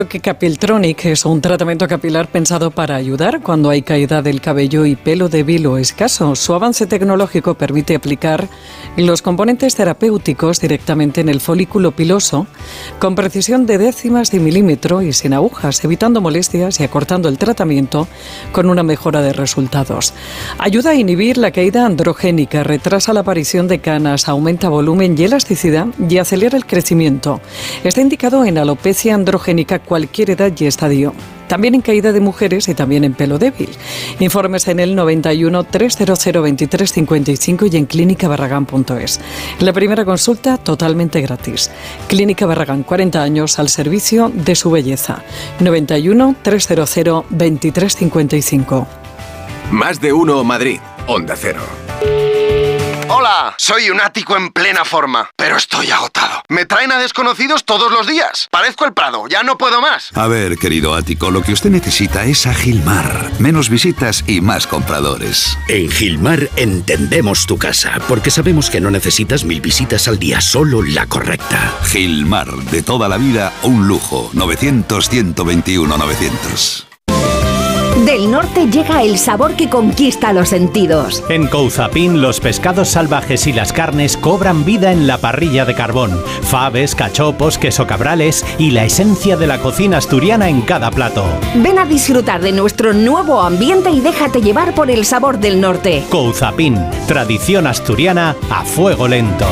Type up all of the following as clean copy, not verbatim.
Que Capiltronic es un tratamiento capilar pensado para ayudar cuando hay caída del cabello y pelo débil o escaso. Su avance tecnológico permite aplicar los componentes terapéuticos directamente en el folículo piloso con precisión de décimas de milímetro y sin agujas, evitando molestias y acortando el tratamiento con una mejora de resultados. Ayuda a inhibir la caída androgénica, retrasa la aparición de canas, aumenta volumen y elasticidad y acelera el crecimiento. Está indicado en alopecia androgénica cualquier edad y estadio. También en caída de mujeres y también en pelo débil. Informes en el 91 300 2355 y en clínicabarragán.es. La primera consulta totalmente gratis. Clínica Barragán, 40 años al servicio de su belleza. 91 300 2355. Más de uno Madrid. Onda Cero. Hola, soy un ático en plena forma, pero estoy agotado. Me traen a desconocidos todos los días. Parezco el Prado, ya no puedo más. A ver, querido ático, lo que usted necesita es a Gilmar. Menos visitas y más compradores. En Gilmar entendemos tu casa, porque sabemos que no necesitas 1000 visitas al día, solo la correcta. Gilmar, de toda la vida, un lujo. 900-121-900. Del norte llega el sabor que conquista los sentidos. En Couzapin, los pescados salvajes y las carnes cobran vida en la parrilla de carbón. Faves, cachopos, queso cabrales y la esencia de la cocina asturiana en cada plato. Ven a disfrutar de nuestro nuevo ambiente y déjate llevar por el sabor del norte. Couzapin, tradición asturiana a fuego lento.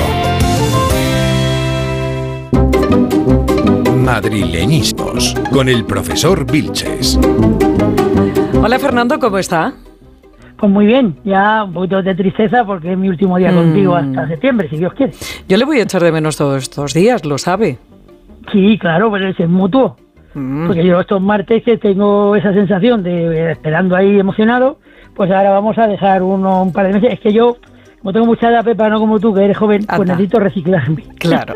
Madrileñismos, con el profesor Vilches. Hola Fernando, ¿cómo está? Pues muy bien, ya un poquito de tristeza porque es mi último día contigo hasta septiembre, si Dios quiere. Yo le voy a echar de menos todos estos días, lo sabe. Sí, claro, pero es mutuo. Porque yo estos martes que tengo esa sensación de esperando ahí emocionado, pues ahora vamos a dejar un par de meses. Es que yo, como tengo mucha edad, Pepa, no como tú, que eres joven, pues necesito reciclarme. Claro.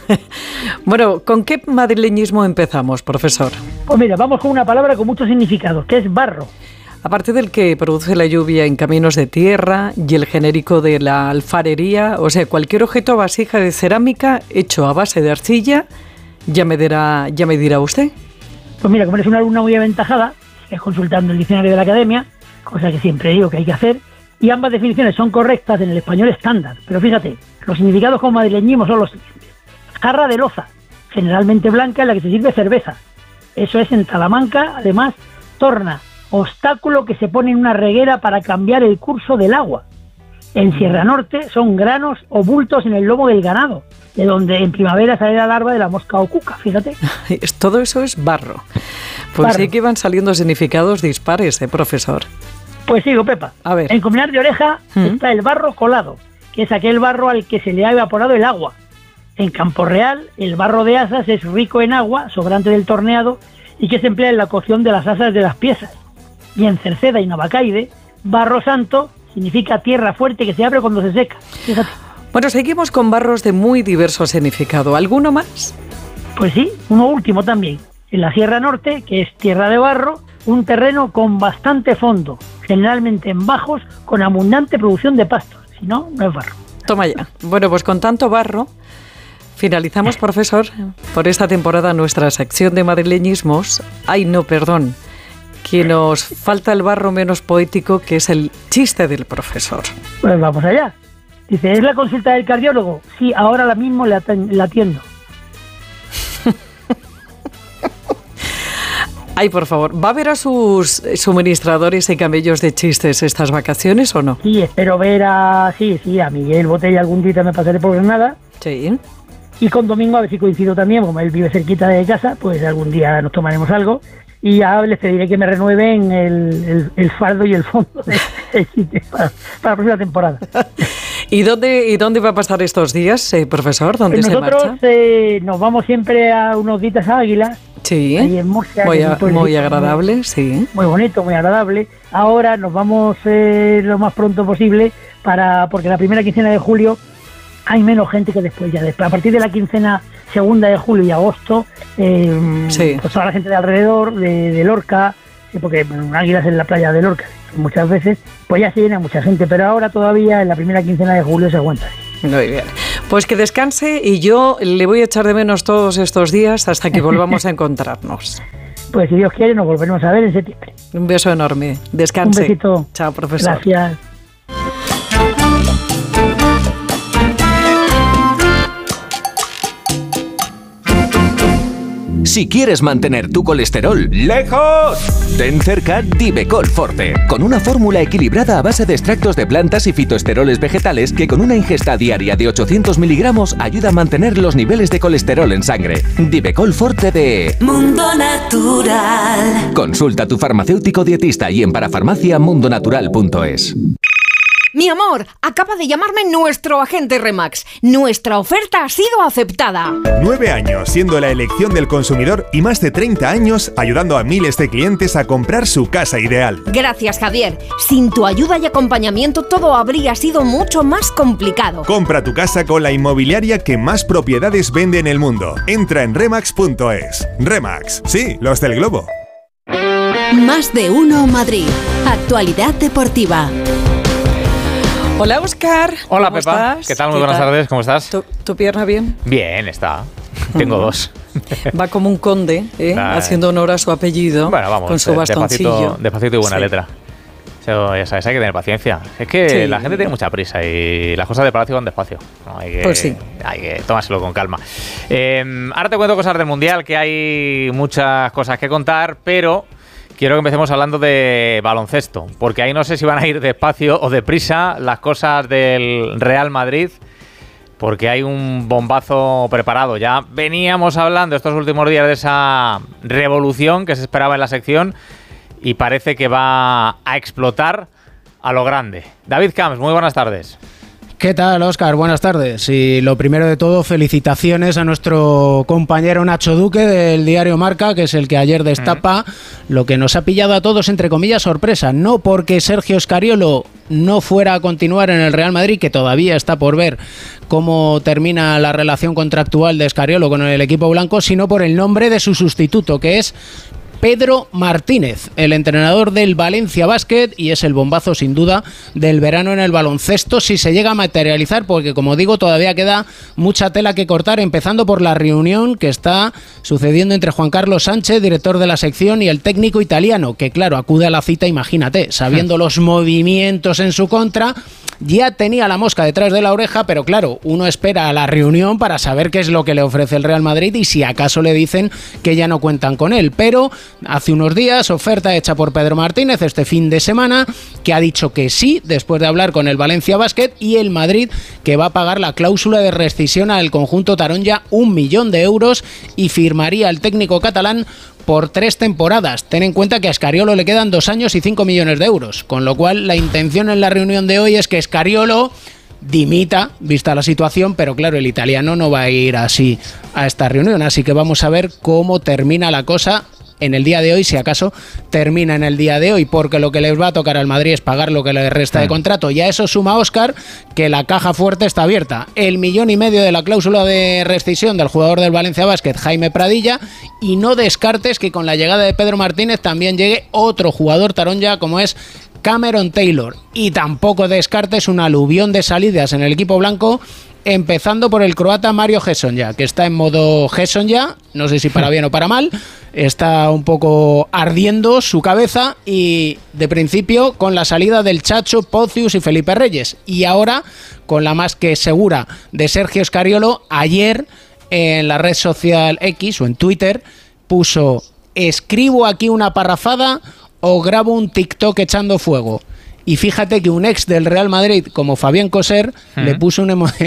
Bueno, ¿con qué madrileñismo empezamos, profesor? Pues mira, vamos con una palabra con mucho significado, que es barro. Aparte del que produce la lluvia en caminos de tierra y el genérico de la alfarería, o sea, cualquier objeto vasija de cerámica hecho a base de arcilla, ya me dirá usted. Pues mira, como eres una alumna muy aventajada, sigues consultando el diccionario de la academia, cosa que siempre digo que hay que hacer, y ambas definiciones son correctas en el español estándar. Pero fíjate, los significados con madrileñismo son los siguientes. Jarra de loza, generalmente blanca, en la que se sirve cerveza. Eso es en Talamanca. Además, torna, obstáculo que se pone en una reguera para cambiar el curso del agua. En Sierra Norte son granos o bultos en el lomo del ganado, de donde en primavera sale la larva de la mosca o cuca, fíjate. Todo eso es barro. Pues barro. Sí que van saliendo significados dispares, profesor. Pues sigo, Pepa. A ver. En Cominar de Oreja está el barro colado, que es aquel barro al que se le ha evaporado el agua. En Campo Real, el barro de asas es rico en agua, sobrante del torneado, y que se emplea en la cocción de las asas de las piezas. Y en Cerceda y Navacaide, barro santo significa tierra fuerte que se abre cuando se seca. Fíjate. Bueno, seguimos con barros de muy diverso significado. ¿Alguno más? Pues sí, uno último también. En la Sierra Norte, que es tierra de barro, un terreno con bastante fondo, generalmente en bajos, con abundante producción de pastos. Si no, no es barro. Toma ya. Bueno, pues con tanto barro, finalizamos, profesor, por esta temporada nuestra sección de madrileñismos. Ay, no, perdón, que nos falta el barro menos poético, que es el chiste del profesor. Pues vamos allá. Dice, ¿es la consulta del cardiólogo? Sí, ahora mismo la atiendo. Ay, por favor, ¿va a ver a sus suministradores y camellos de chistes estas vacaciones o no? Sí, espero ver a Miguel Botella algún día, me pasaré por Granada. Sí. Y con Domingo, a ver si coincido también, como él vive cerquita de casa, pues algún día nos tomaremos algo. Y ya les pediré que me renueven el fardo y el fondo del sitio para la próxima temporada. ¿Y dónde va a pasar estos días, profesor? ¿Dónde se marcha? Nosotros nos vamos siempre a unos días a Águilas. Sí, ahí en Murcia, muy agradable, sí. Muy bonito, muy agradable. Ahora nos vamos lo más pronto posible porque la primera quincena de julio hay menos gente que después. A partir de la quincena segunda de julio y agosto, pues toda la gente de alrededor, de Lorca, porque Águilas en la playa de Lorca muchas veces, pues ya se llena mucha gente, pero ahora todavía en la primera quincena de julio se aguanta. Muy bien. Pues que descanse y yo le voy a echar de menos todos estos días hasta que volvamos a encontrarnos. Pues si Dios quiere, nos volveremos a ver en septiembre. Un beso enorme. Descanse. Un besito. Chao, profesor. Gracias. Si quieres mantener tu colesterol lejos, ten cerca Divecol Forte, con una fórmula equilibrada a base de extractos de plantas y fitoesteroles vegetales que con una ingesta diaria de 800 miligramos ayuda a mantener los niveles de colesterol en sangre. Divecol Forte de Mundo Natural. Consulta a tu farmacéutico dietista y en parafarmaciamundonatural.es. Mi amor, acaba de llamarme nuestro agente Remax. Nuestra oferta ha sido aceptada. 9 años siendo la elección del consumidor y más de 30 años ayudando a miles de clientes a comprar su casa ideal. Gracias, Javier. Sin tu ayuda y acompañamiento todo habría sido mucho más complicado. Compra tu casa con la inmobiliaria que más propiedades vende en el mundo. Entra en remax.es. Remax, sí, los del globo. Más de uno Madrid. Actualidad deportiva. Hola, Óscar. Hola, ¿Cómo Pepa. estás? ¿Qué tal? Muy buenas tardes. ¿Cómo estás? ¿Tu pierna bien? Bien, está. Tengo dos. Va como un conde, haciendo honor a su apellido, bueno, vamos, con su bastoncillo. Despacito y buena letra. Eso, ya sabes, hay que tener paciencia. Es que la gente tiene mucha prisa y las cosas de palacio van despacio. No, hay que, pues sí. Hay que tomárselo con calma. Ahora te cuento cosas del Mundial, que hay muchas cosas que contar, pero quiero que empecemos hablando de baloncesto, porque ahí no sé si van a ir despacio o deprisa las cosas del Real Madrid, porque hay un bombazo preparado. Ya veníamos hablando estos últimos días de esa revolución que se esperaba en la sección y parece que va a explotar a lo grande. David Camps, muy buenas tardes. ¿Qué tal, Óscar? Buenas tardes. Y lo primero de todo, felicitaciones a nuestro compañero Nacho Duque del diario Marca, que es el que ayer destapa lo que nos ha pillado a todos, entre comillas, sorpresa. No porque Sergio Scariolo no fuera a continuar en el Real Madrid, que todavía está por ver cómo termina la relación contractual de Scariolo con el equipo blanco, sino por el nombre de su sustituto, que es Pedro Martínez, el entrenador del Valencia Basket, y es el bombazo sin duda del verano en el baloncesto si se llega a materializar, porque como digo todavía queda mucha tela que cortar, empezando por la reunión que está sucediendo entre Juan Carlos Sánchez, director de la sección, y el técnico italiano, que claro, acude a la cita, imagínate, sabiendo los movimientos en su contra, ya tenía la mosca detrás de la oreja, pero claro, uno espera a la reunión para saber qué es lo que le ofrece el Real Madrid y si acaso le dicen que ya no cuentan con él, pero hace unos días, oferta hecha por Pedro Martínez este fin de semana, que ha dicho que sí, después de hablar con el Valencia Basket, y el Madrid, que va a pagar la cláusula de rescisión al conjunto taronja, 1 millón de euros, y firmaría el técnico catalán por 3 temporadas. Ten en cuenta que a Scariolo le quedan 2 años y 5 millones de euros, con lo cual la intención en la reunión de hoy es que Scariolo dimita, vista la situación, pero claro, el italiano no va a ir así a esta reunión, así que vamos a ver cómo termina la cosa en el día de hoy, si acaso termina en el día de hoy, porque lo que les va a tocar al Madrid es pagar lo que le resta de contrato. Y a eso suma, Óscar, que la caja fuerte está abierta. 1,5 millones de la cláusula de rescisión del jugador del Valencia Basket, Jaime Pradilla, y no descartes que con la llegada de Pedro Martínez también llegue otro jugador taronja como es Cameron Taylor. Y tampoco descartes un aluvión de salidas en el equipo blanco, empezando por el croata Mario Hesonja, que está en modo Hesonja, no sé si para bien o para mal, está un poco ardiendo su cabeza, y de principio con la salida del Chacho, Pocius y Felipe Reyes, y ahora con la más que segura de Sergio Scariolo. Ayer en la red social X o en Twitter puso: escribo aquí una parrafada o grabo un TikTok echando fuego. Y fíjate que un ex del Real Madrid como Fabián Coser le puso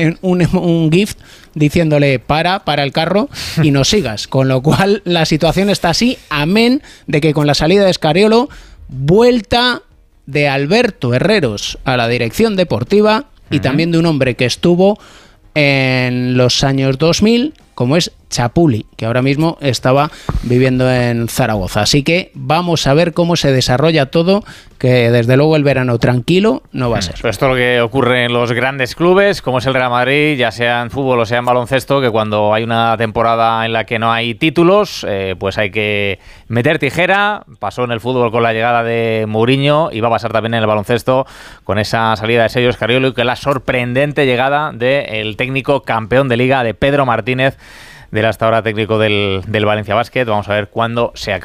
un GIF diciéndole para el carro y no sigas. Con lo cual la situación está así, amén de que con la salida de Scariolo, vuelta de Alberto Herreros a la dirección deportiva y también de un hombre que estuvo en los años 2000, como es Chapuli, que ahora mismo estaba viviendo en Zaragoza. Así que vamos a ver cómo se desarrolla todo, que desde luego el verano tranquilo no va a ser. Pues esto es lo que ocurre en los grandes clubes, como es el Real Madrid, ya sea en fútbol o sea en baloncesto, que cuando hay una temporada en la que no hay títulos, pues hay que meter tijera. Pasó en el fútbol con la llegada de Mourinho y va a pasar también en el baloncesto con esa salida de Sergio Scariolo y con la sorprendente llegada del técnico campeón de Liga, de Pedro Martínez, del hasta ahora técnico del Valencia Basket. Vamos a ver cuándo se acaba